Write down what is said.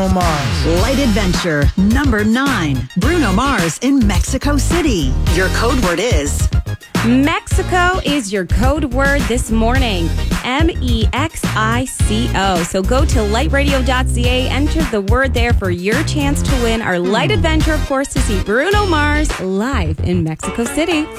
Mars. Light Adventure, number 9. Bruno Mars in Mexico City. Your code word is... Mexico is your code word this morning. MEXICO. So go to lightradio.ca, enter the word there for your chance to win our Light Adventure, of course, to see Bruno Mars live in Mexico City.